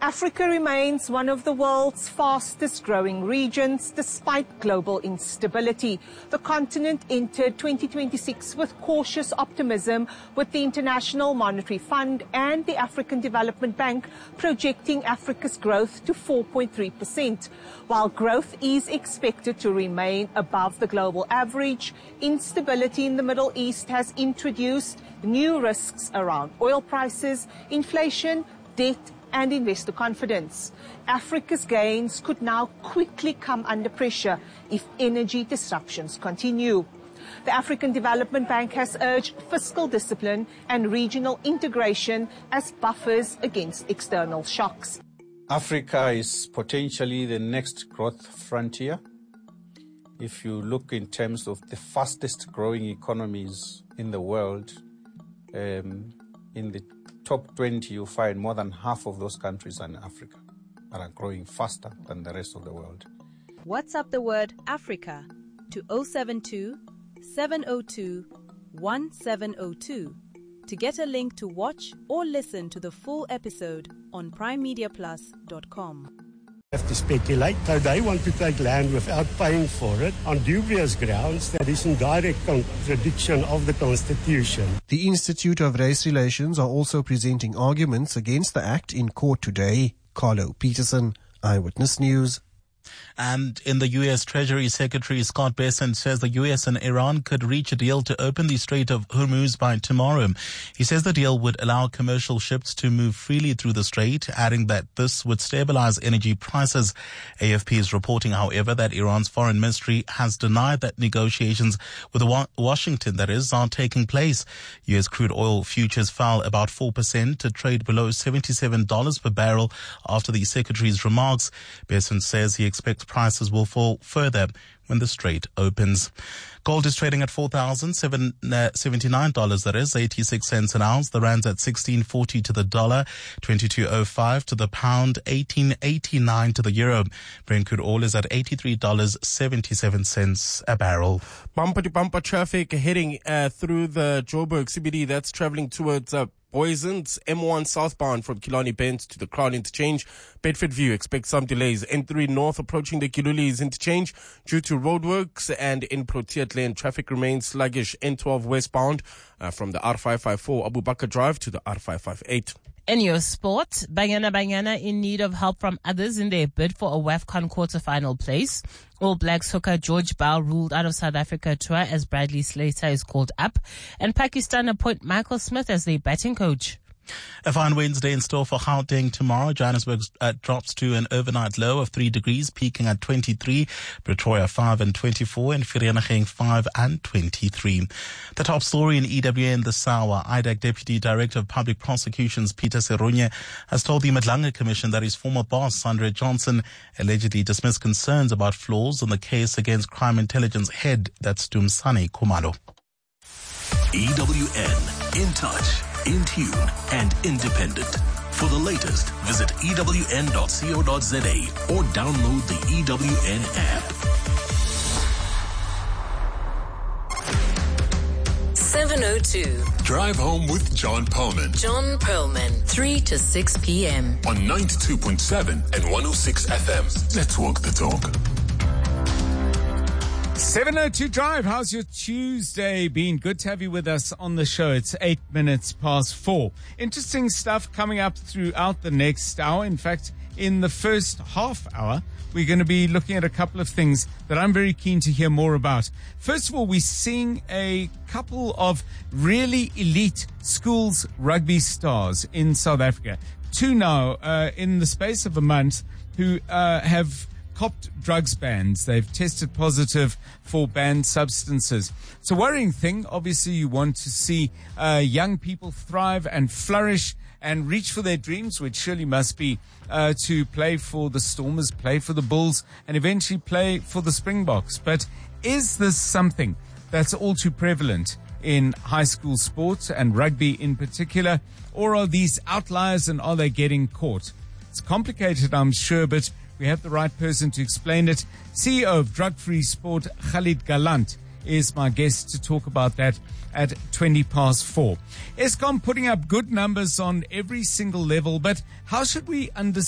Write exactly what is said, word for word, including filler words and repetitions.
Africa remains one of the world's fastest growing regions despite global instability. The continent entered twenty twenty-six with cautious optimism, with the International Monetary Fund and the African Development Bank projecting Africa's growth to four point three percent. While growth is expected to remain above the global average, instability in the Middle East has introduced new risks around oil prices, inflation, debt, and investor confidence. Africa's gains could now quickly come under pressure if energy disruptions continue. The African Development Bank has urged fiscal discipline and regional integration as buffers against external shocks. Africa is potentially the next growth frontier. If you look in terms of the fastest growing economies in the world, um, in the top twenty, you find more than half of those countries are in Africa and are growing faster than the rest of the world. WhatsApp the word Africa to zero seven two, seven zero two, one seven zero two to get a link to watch or listen to the full episode on prime media plus dot com. Have to speculate, so they want to take land without paying for it on dubious grounds that is in direct contradiction of the Constitution. The Institute of Race Relations are also presenting arguments against the act in court today. Carlo Peterson, Eyewitness News. And in the U S Treasury Secretary Scott Bessent says the U S and Iran could reach a deal to open the Strait of Hormuz by tomorrow. He says the deal would allow commercial ships to move freely through the strait, adding that this would stabilize energy prices. A F P is reporting, however, that Iran's foreign ministry has denied that negotiations with Washington, that is, are taking place. U S crude oil futures fell about four percent to trade below seventy-seven dollars per barrel after the secretary's remarks. Bessent says he expects prices will fall further when the strait opens. Gold is trading at four thousand seventy-nine dollars, that is, eighty-six cents an ounce. The rand's at sixteen forty to the dollar, twenty-two oh five to the pound, eighteen eighty-nine to the euro. Brent crude oil is at eighty-three dollars and seventy-seven cents a barrel. Bumper to bumper traffic heading uh, through the Joburg C B D. That's traveling towards uh, Boysons, M one southbound from Killarney Bend to the Crown Interchange. Bedford View, expect some delays. N three north approaching the Kilulis Interchange due to roadworks, and in Proteas Lane, traffic remains sluggish. N twelve westbound uh, from the R five five four Abu Bakr Drive to the R five five eight. In your sport, Banyana Banyana in need of help from others in their bid for a WAFCON quarterfinal place. All Blacks hooker George Bell ruled out of South Africa tour as Bradley Slater is called up. And Pakistan appoint Michael Smith as their batting coach. A fine Wednesday in store for Gauteng tomorrow. Johannesburg uh, drops to an overnight low of three degrees, peaking at twenty-three. Pretoria five and twenty-four, and Vereeniging five and twenty-three. The top story in E W N this hour. I D A C Deputy Director of Public Prosecutions Peter Serunye has told the Madlanga Commission that his former boss, Andre Johnson, allegedly dismissed concerns about flaws in the case against crime intelligence head, that's Dumsani Khumalo. E W N, in touch, in tune, and independent. For the latest, visit E W N dot co dot za or download the E W N app. seven oh two. Drive home with John Perlman. John Perlman, three to six p.m. on ninety-two point seven and one oh six F M. Let's walk the talk. seven oh two Drive, how's your Tuesday been? Good to have you with us on the show. It's eight minutes past four. Interesting stuff coming up throughout the next hour. In fact, in the first half hour, we're going to be looking at a couple of things that I'm very keen to hear more about. First of all, we're seeing a couple of really elite schools rugby stars in South Africa. Two now, uh, in the space of a month, who uh, have copped drugs bans. They've tested positive for banned substances. It's a worrying thing. Obviously, you want to see uh, young people thrive and flourish and reach for their dreams, which surely must be uh, to play for the Stormers, play for the Bulls, and eventually play for the Springboks. But is this something that's all too prevalent in high school sports and rugby in particular? Or are these outliers and are they getting caught? It's complicated, I'm sure, but we have the right person to explain it. C E O of Drug Free Sport, Khalid Galant, is my guest to talk about that at twenty past four. Eskom putting up good numbers on every single level, but how should we understand